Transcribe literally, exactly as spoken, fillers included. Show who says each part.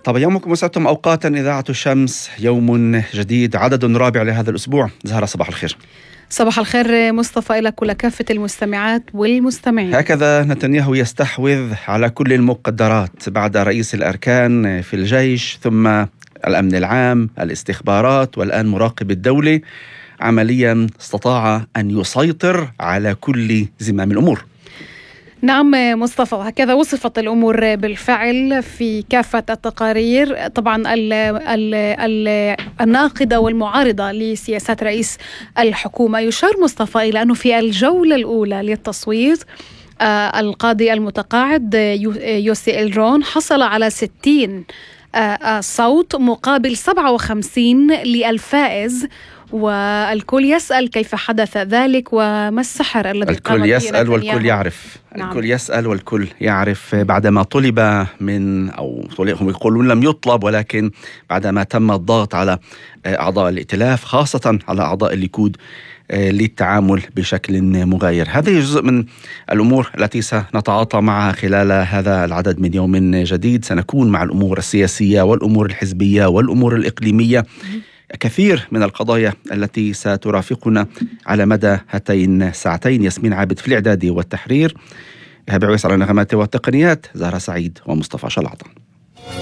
Speaker 1: طب يومكم وسعتم أوقاتا إذاعة الشمس، يوم جديد، عدد رابع لهذا الأسبوع. زهرة صباح الخير.
Speaker 2: صباح الخير مصطفى لك ولكافة المستمعات والمستمعين.
Speaker 1: هكذا نتنياهو يستحوذ على كل المقدرات بعد رئيس الأركان في الجيش، ثم الأمن العام، الاستخبارات، والآن مراقب الدولي. عمليا استطاع أن يسيطر على كل زمام الأمور.
Speaker 2: نعم مصطفى، وهكذا وصفت الأمور بالفعل في كافة التقارير. طبعا ال ال ال الناقدة والمعارضة لسياسات رئيس الحكومة يشار مصطفى إلى أنه في الجولة الأولى للتصويت آه القاضي المتقاعد يوسي إلرون حصل على ستين آه صوت مقابل سبعة وخمسين للفائز، والكل يسأل كيف حدث ذلك وما السحر الذي
Speaker 1: الكل يسأل والكل يعرف. نعم. الكل يسأل والكل يعرف بعدما طلب من أو هم يقولون لم يطلب، ولكن بعدما تم الضغط على أعضاء الائتلاف، خاصة على أعضاء الليكود، للتعامل بشكل مغاير. هذه جزء من الأمور التي سنتعاطى معها خلال هذا العدد من يوم جديد. سنكون مع الأمور السياسية والأمور الحزبية والأمور الإقليمية، كثير من القضايا التي سترافقنا على مدى هاتين الساعتين. ياسمين عابد في الإعداد والتحرير، إيهاب عويس على النغمات والتقنيات، زهرة سعيد ومصطفى شلعطة.